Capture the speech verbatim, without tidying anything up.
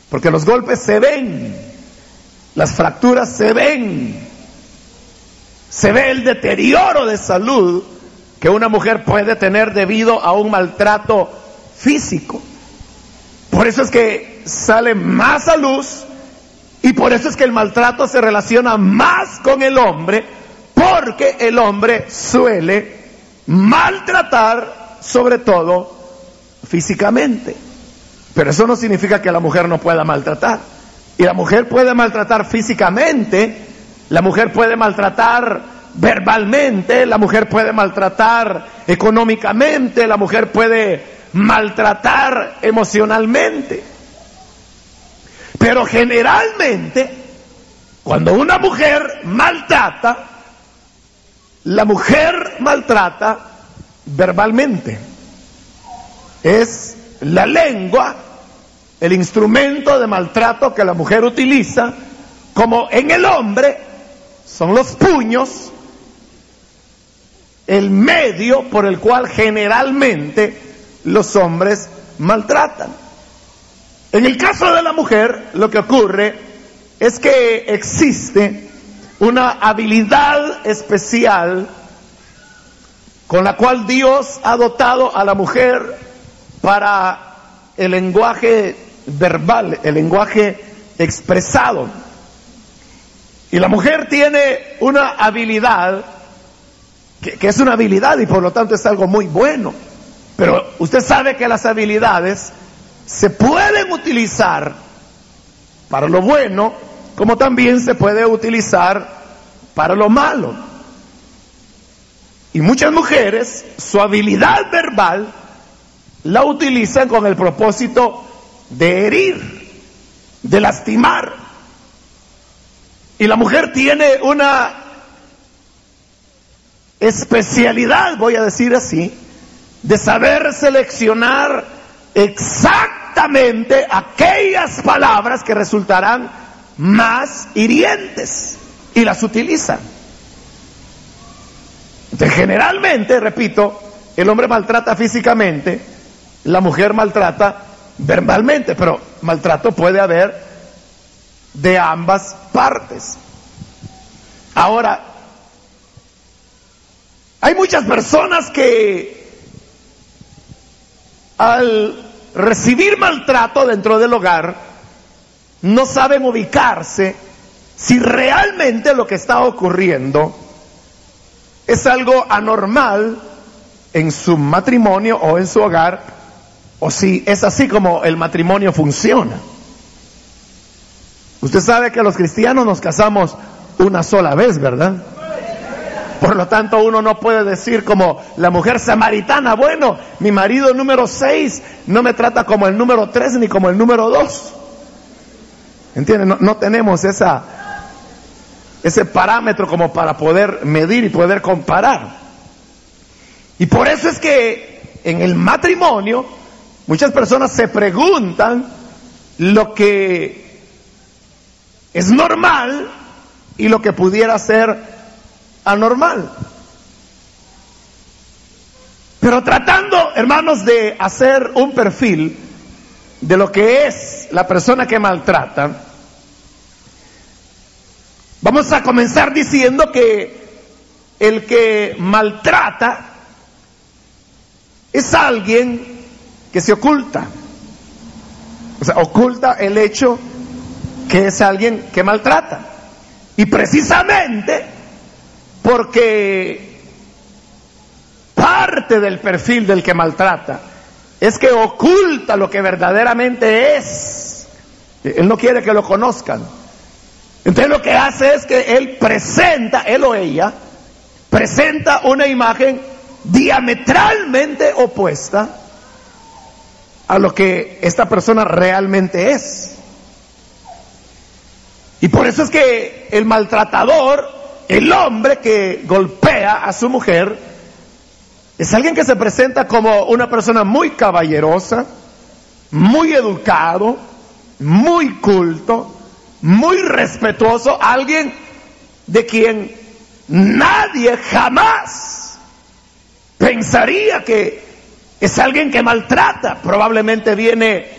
Porque los golpes se ven, las fracturas se ven, se ve el deterioro de salud que una mujer puede tener debido a un maltrato físico. Por eso es que sale más a luz y por eso es que el maltrato se relaciona más con el hombre, porque el hombre suele maltratar, sobre todo físicamente. Pero eso no significa que la mujer no pueda maltratar. Y la mujer puede maltratar físicamente, la mujer puede maltratar verbalmente, la mujer puede maltratar económicamente, la mujer puede maltratar emocionalmente. Pero generalmente, cuando una mujer maltrata, la mujer maltrata verbalmente. Es la lengua el instrumento de maltrato que la mujer utiliza, como en el hombre son los puños, el medio por el cual generalmente los hombres maltratan. En el caso de la mujer, lo que ocurre es que existe una habilidad especial con la cual Dios ha dotado a la mujer para el lenguaje verbal, el lenguaje expresado. Y la mujer tiene una habilidad que, que es una habilidad y por lo tanto es algo muy bueno. Pero usted sabe que las habilidades se pueden utilizar para lo bueno, como también se puede utilizar para lo malo. Y muchas mujeres, su habilidad verbal la utilizan con el propósito de herir, de lastimar. Y la mujer tiene una especialidad, voy a decir así, de saber seleccionar exactamente aquellas palabras que resultarán más hirientes y las utilizan. Entonces, generalmente, repito, el hombre maltrata físicamente, la mujer maltrata verbalmente, pero maltrato puede haber de ambas partes. Ahora, hay muchas personas que al recibir maltrato dentro del hogar no saben ubicarse si realmente lo que está ocurriendo es algo anormal en su matrimonio o en su hogar, o si es así como el matrimonio funciona. Usted sabe que los cristianos nos casamos una sola vez, ¿verdad? Por lo tanto, uno no puede decir como la mujer samaritana, bueno, mi marido número seis no me trata como el número tres ni como el número dos. ¿Entienden? No, no tenemos esa, ese parámetro como para poder medir y poder comparar. Y por eso es que en el matrimonio muchas personas se preguntan lo que es normal y lo que pudiera ser anormal. Pero tratando, hermanos, de hacer un perfil de lo que es la persona que maltrata, vamos a comenzar diciendo que el que maltrata es alguien que se oculta. O sea, oculta el hecho que es alguien que maltrata. Y precisamente porque parte del perfil del que maltrata es que oculta lo que verdaderamente es. Él no quiere que lo conozcan. Entonces lo que hace es que él presenta, él o ella, presenta una imagen diametralmente opuesta a lo que esta persona realmente es. Y por eso es que el maltratador, el hombre que golpea a su mujer, es alguien que se presenta como una persona muy caballerosa, muy educado, muy culto, muy respetuoso, alguien de quien nadie jamás pensaría que es alguien que maltrata. Probablemente viene